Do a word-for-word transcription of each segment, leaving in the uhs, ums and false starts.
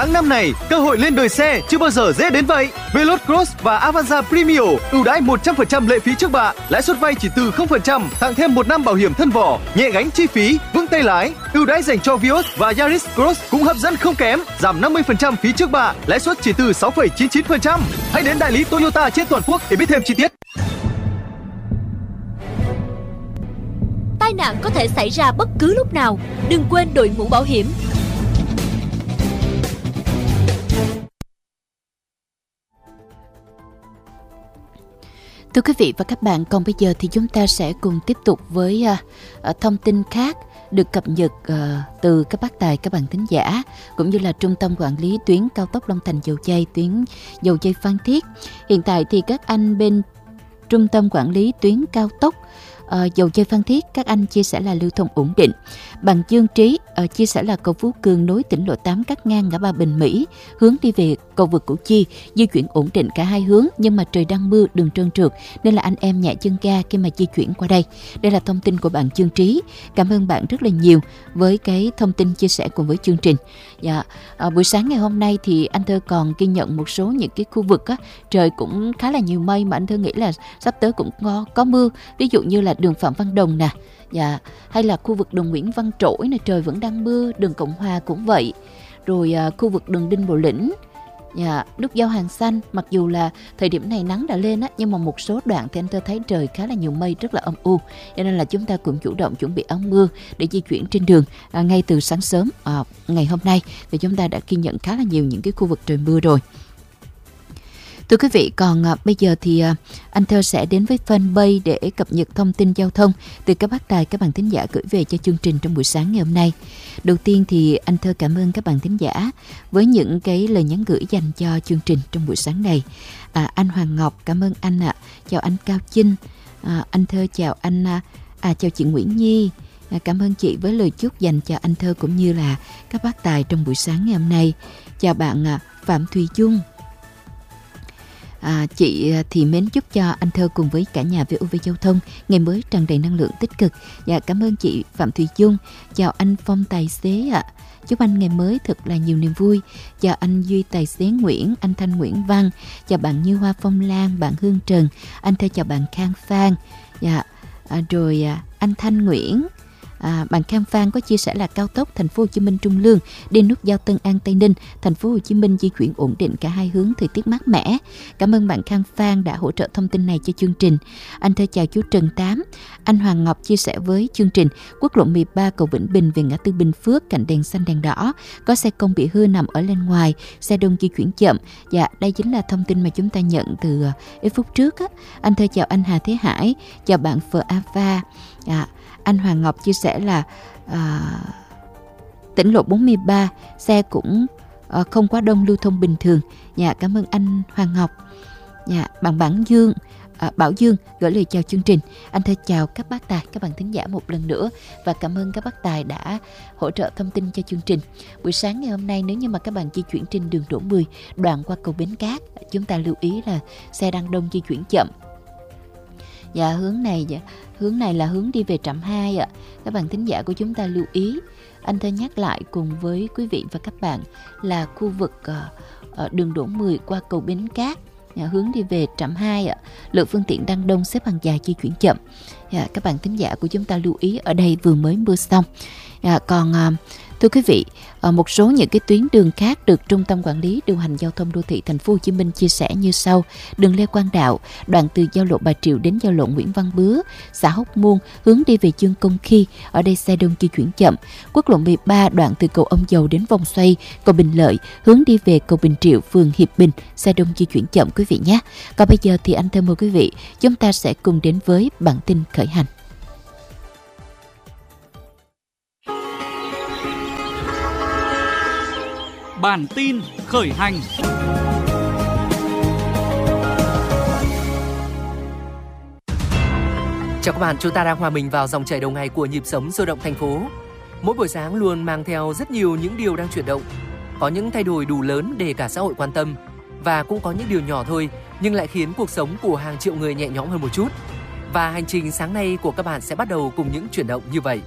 Tháng năm này, cơ hội lên đời xe chưa bao giờ dễ đến vậy. Veloz Cross và Avanza Premio ưu đãi một trăm phần trăm lệ phí trước bạ, lãi suất vay chỉ từ không phần trăm, tặng thêm một năm bảo hiểm thân vỏ, nhẹ gánh chi phí, vững tay lái. Ưu đãi dành cho Vios và Yaris Cross cũng hấp dẫn không kém, giảm năm mươi phần trăm phí trước bạ, lãi suất chỉ từ sáu phẩy chín chín phần trăm. Hãy đến đại lý Toyota trên toàn quốc để biết thêm chi tiết. Tai nạn có thể xảy ra bất cứ lúc nào, đừng quên đội mũ bảo hiểm. Thưa quý vị và các bạn, còn bây giờ thì chúng ta sẽ cùng tiếp tục với uh, thông tin khác được cập nhật uh, từ các bác tài, các bạn thính giả, cũng như là Trung tâm Quản lý tuyến cao tốc Long Thành Dầu Giây, tuyến Dầu Giây Phan Thiết. Hiện tại thì các anh bên Trung tâm Quản lý tuyến cao tốc Uh, Dầu Giây Phan Thiết, các anh chia sẻ là lưu thông ổn định. Bằng Dương Trí uh, chia sẻ là cầu Phú Cường nối tỉnh lộ tám cắt ngang ngã ba Bình Mỹ hướng đi về cầu vượt Củ Chi di chuyển ổn định cả hai hướng, nhưng mà trời đang mưa, đường trơn trượt nên là anh em nhẹ chân ga khi mà di chuyển qua đây. Đây là thông tin của bạn Dương Trí. Cảm ơn bạn rất là nhiều với cái thông tin chia sẻ cùng với chương trình. Dạ, uh, buổi sáng ngày hôm nay thì anh Thơ còn ghi nhận một số những cái khu vực á, trời cũng khá là nhiều mây mà anh Thơ nghĩ là sắp tới cũng có, có mưa. Ví dụ như là đường Phạm Văn Đồng nè, dạ, hay là khu vực đường Nguyễn Văn Trỗi này trời vẫn đang mưa, đường Cộng Hòa cũng vậy, rồi à, khu vực đường Đinh Bộ Lĩnh, dạ, nút giao Hàng Xanh, mặc dù là thời điểm này nắng đã lên á, nhưng mà một số đoạn thì anh Thơ thấy trời khá là nhiều mây, rất là âm u, cho nên là chúng ta cũng chủ động chuẩn bị áo mưa để di chuyển trên đường. À, ngay từ sáng sớm à, ngày hôm nay thì chúng ta đã ghi nhận khá là nhiều những cái khu vực trời mưa rồi. Thưa quý vị, còn à, bây giờ thì à, anh Thơ sẽ đến với fanpage để cập nhật thông tin giao thông từ các bác tài, các bạn thính giả gửi về cho chương trình trong buổi sáng ngày hôm nay. Đầu tiên thì anh Thơ cảm ơn các bạn thính giả với những cái lời nhắn gửi dành cho chương trình trong buổi sáng này. À, anh Hoàng Ngọc, cảm ơn anh ạ. À. Chào anh Cao Chinh. À, anh Thơ chào anh, à, à chào chị Nguyễn Nhi. À, cảm ơn chị với lời chúc dành cho anh Thơ cũng như là các bác tài trong buổi sáng ngày hôm nay. Chào bạn à, Phạm Thùy Dung. À, chị thì mến chúc cho anh Thơ cùng với cả nhà vê o vê Giao thông ngày mới tràn đầy năng lượng tích cực. Dạ, cảm ơn chị Phạm Thùy Dung. Chào anh Phong tài xế ạ. À. Chúc anh ngày mới thật là nhiều niềm vui. Chào anh Duy tài xế Nguyễn, anh Thanh Nguyễn Văn. Chào bạn Như Hoa Phong Lan, bạn Hương Trần. Anh Thơ chào bạn Khang Phan. Dạ, à, rồi à, anh Thanh Nguyễn. À, bạn Khang Phan có chia sẻ là cao tốc Thành phố Hồ Chí Minh Trung Lương đi nút giao Tân An Tây Ninh, Thành phố Hồ Chí Minh di chuyển ổn định cả hai hướng, thời tiết mát mẻ. Cảm ơn bạn Khang Phan đã hỗ trợ thông tin này cho chương trình. Anh Thơ chào chú Trần Tám. Anh Hoàng Ngọc chia sẻ với chương trình quốc lộ mười ba cầu Vĩnh Bình về ngã tư Bình Phước cạnh đèn xanh đèn đỏ có xe công bị hư nằm ở lên ngoài, xe đông di chuyển chậm. Dạ, đây chính là thông tin mà chúng ta nhận từ ít phút trước á. Anh Thơ chào anh Hà Thế Hải. Chào bạn Phở Ava. Dạ, anh Hoàng Ngọc chia sẻ là à, tỉnh lộ bốn mươi ba xe cũng à, không quá đông, lưu thông bình thường. Dạ, cảm ơn anh Hoàng Ngọc. Dạ, bạn Bản Dương, à, Bảo Dương gửi lời chào chương trình. Anh Thơ chào các bác tài, các bạn thính giả một lần nữa và cảm ơn các bác tài đã hỗ trợ thông tin cho chương trình. Buổi sáng ngày hôm nay nếu như mà các bạn di chuyển trên đường Đỗ mười đoạn qua cầu Bến Cát, chúng ta lưu ý là xe đang đông, di chuyển chậm. Dạ, hướng này dạ, hướng này là hướng đi về trạm hai ạ. Các bạn thính giả của chúng ta lưu ý. Anh Thơ nhắc lại cùng với quý vị và các bạn là khu vực uh, đường Đỗ mười qua cầu Bến Cát, dạ, hướng đi về trạm hai ạ. Lượng phương tiện đang đông, xếp hàng dài, di chuyển chậm. Dạ, các bạn thính giả của chúng ta lưu ý, ở đây vừa mới mưa xong. Dạ, còn uh, thưa quý vị, ở một số những cái tuyến đường khác được Trung tâm Quản lý điều hành giao thông đô thị Thành phố Hồ Chí Minh chia sẻ như sau: đường Lê Quang Đạo, đoạn từ giao lộ Bà Triệu đến giao lộ Nguyễn Văn Bứa, xã Hóc Môn, hướng đi về Dương Công Khi, ở đây xe đông di chuyển chậm. Quốc lộ mười ba, đoạn từ cầu Ông Dầu đến vòng xoay cầu Bình Lợi, hướng đi về cầu Bình Triệu, phường Hiệp Bình, xe đông di chuyển chậm quý vị nhé. Còn bây giờ thì anh Thơ mời quý vị, chúng ta sẽ cùng đến với bản tin khởi hành. Bản tin khởi hành. Chào các bạn, chúng ta đang hòa mình vào dòng chảy đầu ngày của nhịp sống sôi động thành phố. Mỗi buổi sáng luôn mang theo rất nhiều những điều đang chuyển động. Có những thay đổi đủ lớn để cả xã hội quan tâm, và cũng có những điều nhỏ thôi nhưng lại khiến cuộc sống của hàng triệu người nhẹ nhõm hơn một chút. Và hành trình sáng nay của các bạn sẽ bắt đầu cùng những chuyển động như vậy.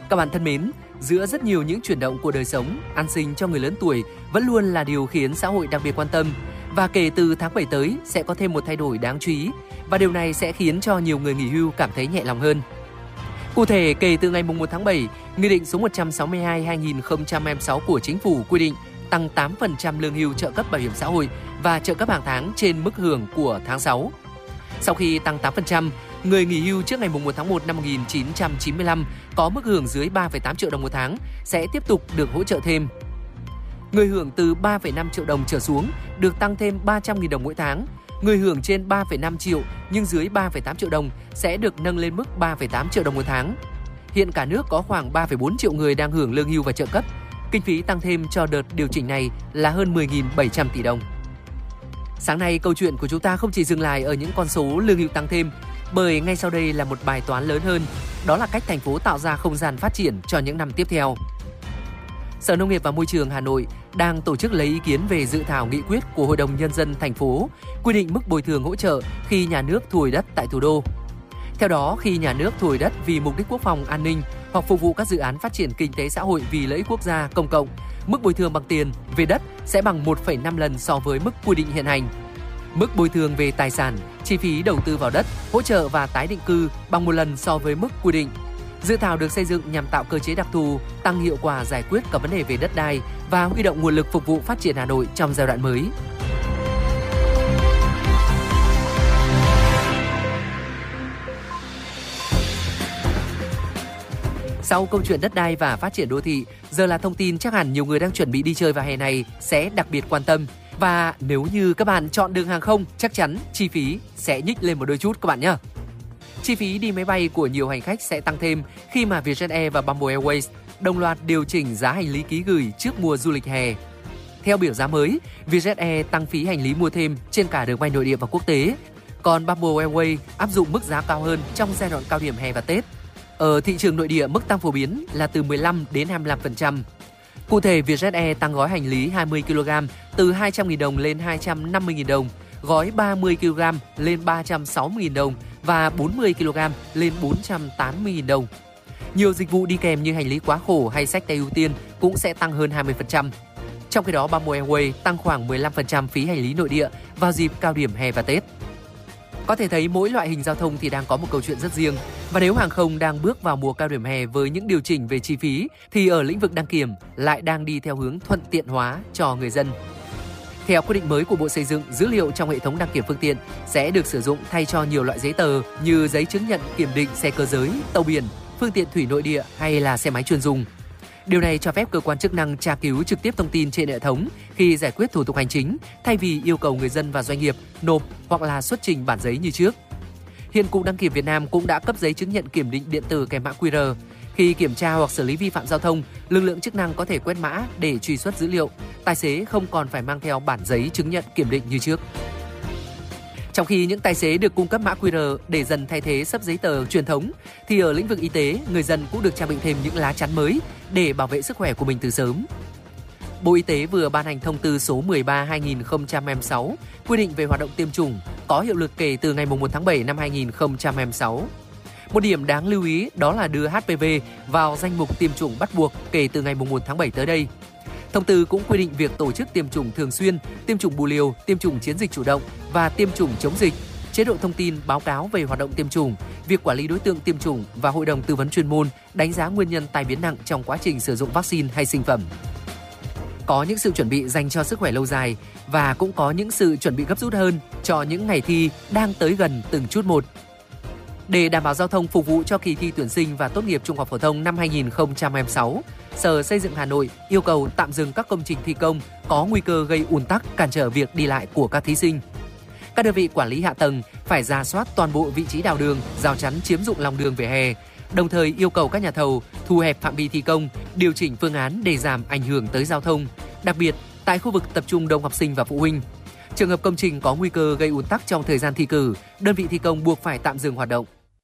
Các bạn thân mến, giữa rất nhiều những chuyển động của đời sống, an sinh cho người lớn tuổi vẫn luôn là điều khiến xã hội đặc biệt quan tâm. Và kể từ tháng bảy tới sẽ có thêm một thay đổi đáng chú ý, và điều này sẽ khiến cho nhiều người nghỉ hưu cảm thấy nhẹ lòng hơn. Cụ thể, kể từ ngày mùng một tháng bảy, Nghị định số một trăm sáu mươi hai trên hai nghìn không trăm hai mươi sáu của Chính phủ quy định tăng tám phần trăm lương hưu, trợ cấp bảo hiểm xã hội và trợ cấp hàng tháng trên mức hưởng của tháng sáu. Sau khi tăng tám phần trăm, người nghỉ hưu trước ngày mùng một tháng một năm một nghìn chín trăm chín mươi lăm có mức hưởng dưới ba phẩy tám triệu đồng một tháng sẽ tiếp tục được hỗ trợ thêm. Người hưởng từ ba phẩy năm triệu đồng trở xuống được tăng thêm ba trăm nghìn đồng mỗi tháng. Người hưởng trên ba phẩy năm triệu nhưng dưới ba phẩy tám triệu đồng sẽ được nâng lên mức ba phẩy tám triệu đồng một tháng. Hiện cả nước có khoảng ba phẩy bốn triệu người đang hưởng lương hưu và trợ cấp. Kinh phí tăng thêm cho đợt điều chỉnh này là hơn mười nghìn bảy trăm tỷ đồng. Sáng nay, câu chuyện của chúng ta không chỉ dừng lại ở những con số lương hưu tăng thêm, bởi ngay sau đây là một bài toán lớn hơn, đó là cách thành phố tạo ra không gian phát triển cho những năm tiếp theo. Sở Nông nghiệp và Môi trường Hà Nội đang tổ chức lấy ý kiến về dự thảo nghị quyết của Hội đồng Nhân dân thành phố quy định mức bồi thường hỗ trợ khi nhà nước thu hồi đất tại thủ đô. Theo đó, khi nhà nước thu hồi đất vì mục đích quốc phòng an ninh hoặc phục vụ các dự án phát triển kinh tế xã hội vì lợi ích quốc gia công cộng, mức bồi thường bằng tiền về đất sẽ bằng một phẩy năm lần so với mức quy định hiện hành. Mức bồi thường về tài sản, chi phí đầu tư vào đất, hỗ trợ và tái định cư bằng một lần so với mức quy định. Dự thảo được xây dựng nhằm tạo cơ chế đặc thù, tăng hiệu quả giải quyết các vấn đề về đất đai và huy động nguồn lực phục vụ phát triển Hà Nội trong giai đoạn mới. Sau câu chuyện đất đai và phát triển đô thị, giờ là thông tin chắc hẳn nhiều người đang chuẩn bị đi chơi vào hè này sẽ đặc biệt quan tâm. Và nếu như các bạn chọn đường hàng không, chắc chắn chi phí sẽ nhích lên một đôi chút các bạn nhé. Chi phí đi máy bay của nhiều hành khách sẽ tăng thêm khi mà Vietjet Air và Bamboo Airways đồng loạt điều chỉnh giá hành lý ký gửi trước mùa du lịch hè. Theo biểu giá mới, Vietjet Air tăng phí hành lý mua thêm trên cả đường bay nội địa và quốc tế, còn Bamboo Airways áp dụng mức giá cao hơn trong giai đoạn cao điểm hè và Tết. Ở thị trường nội địa, mức tăng phổ biến là từ mười lăm đến hai mươi lăm phần trăm. Cụ thể, Vietjet Air tăng gói hành lý hai mươi ki lô gam từ hai trăm nghìn đồng lên hai trăm năm mươi nghìn đồng, gói ba mươi ki lô gam lên ba trăm sáu mươi nghìn đồng và bốn mươi ki lô gam lên bốn trăm tám mươi nghìn đồng. Nhiều dịch vụ đi kèm như hành lý quá khổ hay xách tay ưu tiên cũng sẽ tăng hơn hai mươi phần trăm. Trong khi đó, Bamboo Airways tăng khoảng mười lăm phần trăm phí hành lý nội địa vào dịp cao điểm hè và Tết. Có thể thấy mỗi loại hình giao thông thì đang có một câu chuyện rất riêng. Và nếu hàng không đang bước vào mùa cao điểm hè với những điều chỉnh về chi phí, thì ở lĩnh vực đăng kiểm lại đang đi theo hướng thuận tiện hóa cho người dân. Theo quyết định mới của Bộ Xây dựng, dữ liệu trong hệ thống đăng kiểm phương tiện sẽ được sử dụng thay cho nhiều loại giấy tờ như giấy chứng nhận kiểm định xe cơ giới, tàu biển, phương tiện thủy nội địa hay là xe máy chuyên dùng. Điều này cho phép cơ quan chức năng tra cứu trực tiếp thông tin trên hệ thống khi giải quyết thủ tục hành chính, thay vì yêu cầu người dân và doanh nghiệp nộp hoặc là xuất trình bản giấy như trước. Hiện Cục Đăng kiểm Việt Nam cũng đã cấp giấy chứng nhận kiểm định điện tử kèm mã quy rờ. Khi kiểm tra hoặc xử lý vi phạm giao thông, lực lượng chức năng có thể quét mã để truy xuất dữ liệu. Tài xế không còn phải mang theo bản giấy chứng nhận kiểm định như trước. Trong khi những tài xế được cung cấp mã quy rờ để dần thay thế sấp giấy tờ truyền thống, thì ở lĩnh vực y tế, người dân cũng được trang bị thêm những lá chắn mới để bảo vệ sức khỏe của mình từ sớm. Bộ Y tế vừa ban hành thông tư số mười ba trên hai nghìn không trăm hai mươi sáu quy định về hoạt động tiêm chủng có hiệu lực kể từ ngày mùng một tháng bảy năm hai nghìn không trăm hai mươi sáu. Một điểm đáng lưu ý đó là đưa hát pê vê vào danh mục tiêm chủng bắt buộc kể từ ngày mùng một tháng bảy tới đây. Thông tư cũng quy định việc tổ chức tiêm chủng thường xuyên, tiêm chủng bù liều, tiêm chủng chiến dịch chủ động và tiêm chủng chống dịch, chế độ thông tin báo cáo về hoạt động tiêm chủng, việc quản lý đối tượng tiêm chủng và hội đồng tư vấn chuyên môn đánh giá nguyên nhân tai biến nặng trong quá trình sử dụng vaccine hay sinh phẩm. Có những sự chuẩn bị dành cho sức khỏe lâu dài và cũng có những sự chuẩn bị gấp rút hơn cho những ngày thi đang tới gần từng chút một. Để đảm bảo giao thông phục vụ cho kỳ thi tuyển sinh và tốt nghiệp trung học phổ thông năm hai nghìn không trăm hai mươi sáu, Sở Xây dựng Hà Nội yêu cầu tạm dừng các công trình thi công có nguy cơ gây ùn tắc, cản trở việc đi lại của các thí sinh. Các đơn vị quản lý hạ tầng phải rà soát toàn bộ vị trí đào đường, rào chắn chiếm dụng lòng đường vỉa hè, đồng thời yêu cầu các nhà thầu thu hẹp phạm vi thi công, điều chỉnh phương án để giảm ảnh hưởng tới giao thông, đặc biệt tại khu vực tập trung đông học sinh và phụ huynh. Trường hợp công trình có nguy cơ gây ùn tắc trong thời gian thi cử, đơn vị thi công buộc phải tạm dừng hoạt động.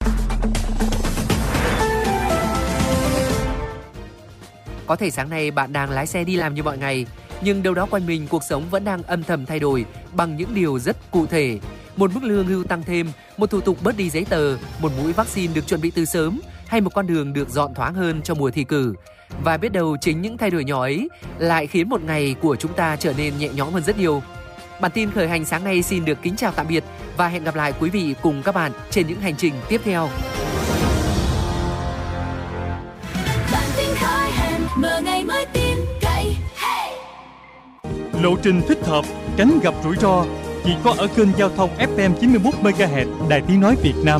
Có thể sáng nay bạn đang lái xe đi làm như mọi ngày, nhưng đâu đó quanh mình cuộc sống vẫn đang âm thầm thay đổi bằng những điều rất cụ thể. Một mức lương hưu tăng thêm, một thủ tục bớt đi giấy tờ, một mũi vaccine được chuẩn bị từ sớm, hay một con đường được dọn thoáng hơn cho mùa thi cử. Và biết đâu chính những thay đổi nhỏ ấy lại khiến một ngày của chúng ta trở nên nhẹ nhõm hơn rất nhiều. Bản tin khởi hành sáng nay xin được kính chào tạm biệt và hẹn gặp lại quý vị cùng các bạn trên những hành trình tiếp theo. Bản tin khởi hành, mở ngày mới tin cậy. Hey! Lộ trình thích hợp, tránh gặp rủi ro chỉ có ở kênh giao thông ép em chín mươi mốt mê ga héc Đài Tiếng nói Việt Nam.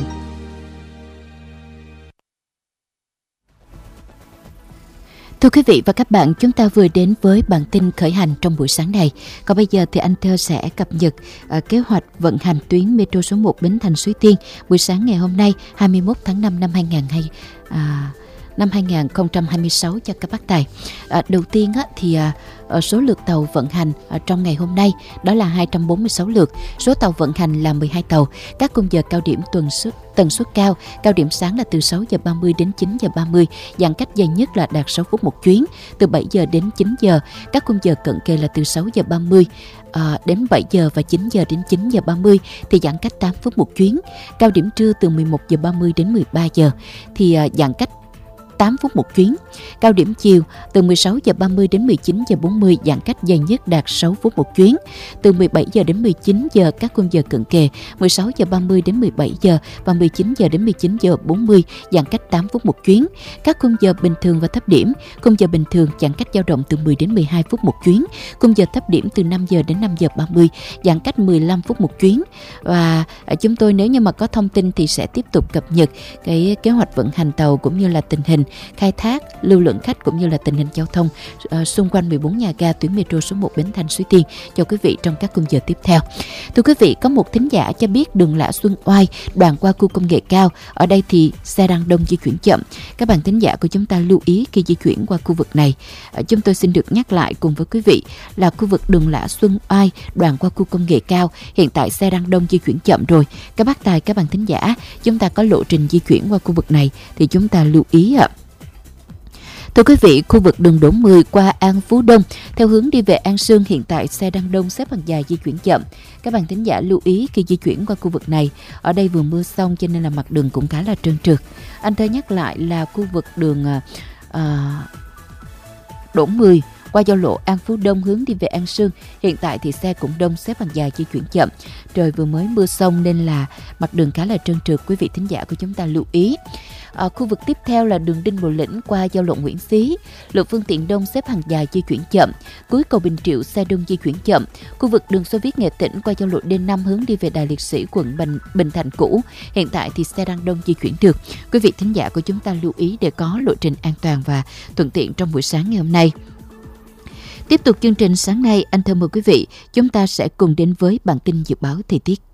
Thưa quý vị và các bạn, chúng ta vừa đến với bản tin khởi hành trong buổi sáng này. Còn bây giờ thì anh Thơ sẽ cập nhật uh, kế hoạch vận hành tuyến metro số một Bến Thành Suối Tiên buổi sáng ngày hôm nay hai mươi mốt tháng năm năm hai nghìn không trăm hai mươi sáu cho các bác tài. À, đầu tiên á, thì à, số lượt tàu vận hành à, trong ngày hôm nay đó là hai trăm bốn mươi sáu lượt. Số tàu vận hành là mười hai tàu. Các khung giờ cao điểm tuần suất tần suất cao, cao điểm sáng là từ sáu giờ ba mươi đến chín giờ ba mươi, giãn cách dài nhất là đạt sáu phút một chuyến, từ bảy giờ đến chín giờ. Các khung giờ cận kề là từ sáu giờ ba mươi à, đến bảy giờ và chín giờ đến chín giờ ba mươi thì giãn cách tám phút một chuyến. Cao điểm trưa từ mười một giờ ba mươi đến mười ba giờ thì à, giãn cách tám phút một chuyến. Cao điểm chiều từ mười sáu giờ ba mươi đến mười chín giờ bốn mươi, giãn cách dài nhất đạt sáu phút một chuyến. Từ mười bảy giờ đến mười chín giờ các khung giờ cận kề, mười sáu giờ ba mươi đến mười bảy giờ và mười chín giờ đến mười chín giờ bốn mươi, giãn cách tám phút một chuyến. Các khung giờ bình thường và thấp điểm, khung giờ bình thường giãn cách dao động từ mười đến mười hai phút một chuyến, khung giờ thấp điểm từ năm giờ đến năm giờ ba mươi, giãn cách mười lăm phút một chuyến. Và chúng tôi nếu như mà có thông tin thì sẽ tiếp tục cập nhật cái kế hoạch vận hành tàu cũng như là tình hình khai thác, lưu lượng khách cũng như là tình hình giao thông uh, xung quanh mười bốn nhà ga tuyến metro số một Bến Thành Suối Tiên cho quý vị trong các khung giờ tiếp theo. Thưa quý vị, có một thính giả cho biết đường Lã Xuân Oai đoạn qua khu công nghệ cao, ở đây thì xe đang đông di chuyển chậm. Các bạn thính giả của chúng ta lưu ý khi di chuyển qua khu vực này. Uh, chúng tôi xin được nhắc lại cùng với quý vị là khu vực đường Lã Xuân Oai đoạn qua khu công nghệ cao hiện tại xe đang đông di chuyển chậm rồi. Các bác tài, các bạn thính giả, chúng ta có lộ trình di chuyển qua khu vực này thì chúng ta lưu ý ạ. Thưa quý vị, khu vực đường Đỗ mười qua An Phú Đông theo hướng đi về An Sương hiện tại xe đang đông xếp hàng dài di chuyển chậm. Các bạn thính giả lưu ý khi di chuyển qua khu vực này. Ở đây vừa mưa xong cho nên là mặt đường cũng khá là trơn trượt. Anh Thơ nhắc lại là khu vực đường uh, Đỗ mười qua giao lộ An Phú Đông hướng đi về An Sương hiện tại thì xe cũng đông xếp hàng dài di chuyển chậm. Trời vừa mới mưa xong nên là mặt đường khá là trơn trượt, quý vị thính giả của chúng ta lưu ý. À, khu vực tiếp theo là đường Đinh Bộ Lĩnh qua giao lộ Nguyễn Xí, lượng phương tiện đông xếp hàng dài di chuyển chậm. Cuối cầu Bình Triệu xe đông di chuyển chậm. Khu vực đường Xô Viết Nghệ Tĩnh qua giao lộ D năm hướng đi về Đài Liệt Sĩ quận Bình, Bình Thạnh cũ hiện tại thì xe đang đông di chuyển được. Quý vị thính giả của chúng ta lưu ý để có lộ trình an toàn và thuận tiện trong buổi sáng ngày hôm nay. Tiếp tục chương trình sáng nay, anh Thơ mời quý vị, chúng ta sẽ cùng đến với bản tin dự báo thời tiết.